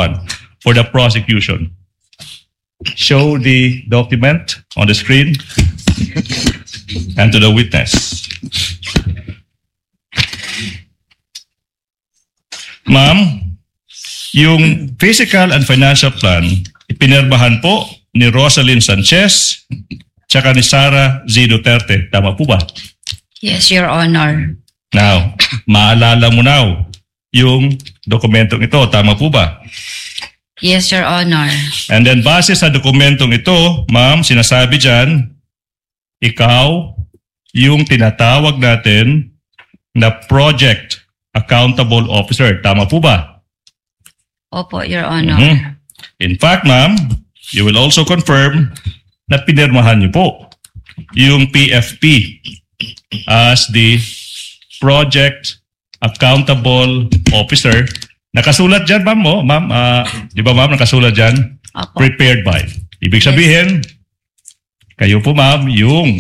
one for the prosecution. Show the document on the screen and to the witness. Ma'am, yung physical and financial plan, ipinirmahan po ni Rosalyn Sanchez tsaka ni Sara Z. Duterte. Tama po ba? Yes, Your Honor. Now, maalala mo now yung dokumentong ito. Tama po ba? Yes, Your Honor. And then base sa dokumentong ito, ma'am, sinasabi dyan, ikaw yung tinatawag natin na Project Accountable Officer. Tama po ba? Opo, Your Honor. In fact, ma'am, you will also confirm na pinirmahan niyo po yung PFP as the Project Accountable Officer. Nakasulat dyan, ma'am, mo. Ma'am, di ba, ma'am, nakasulat dyan? Opo. Prepared by. Ibig sabihin, kayo po, ma'am, yung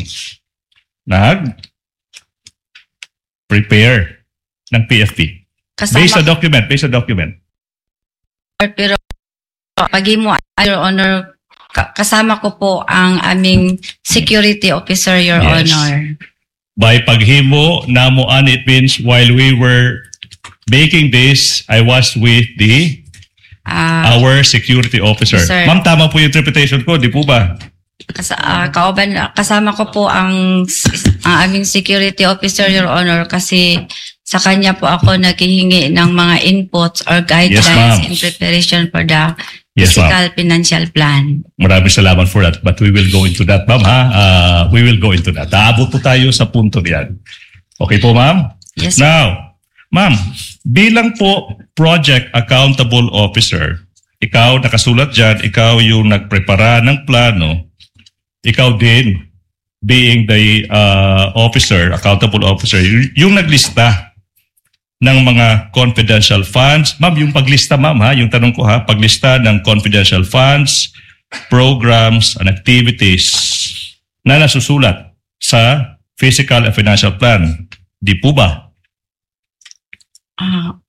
nag-prepare ng PFP. Based sa document. Pero pag-imo, Your Honor, kasama ko po ang aming security officer, Your Yes. Honor. By paghimo, namuan, it means while we were making this, I was with our security officer. Sir. Ma'am, tama po yung interpretation ko, di po ba? Kasama ko po ang aming security officer, Your Honor, kasi sa kanya po ako naghihingi ng mga inputs or guidelines in preparation for the physical financial plan. Maraming salamat for that. But we will go into that, ma'am, ha? We will go into that. Aabot po tayo sa punto niyan. Okay po, ma'am? Yes, sir. Now, ma'am, bilang po Project Accountable Officer, ikaw, nakasulat dyan, ikaw yung nagprepara ng plano, ikaw din, being the officer, accountable officer, yung naglista ng mga confidential funds. Ma'am, yung paglista, ma'am, ha? Yung tanong ko, ha? Paglista ng confidential funds, programs, and activities na nasusulat sa physical and financial plan. Di po ba?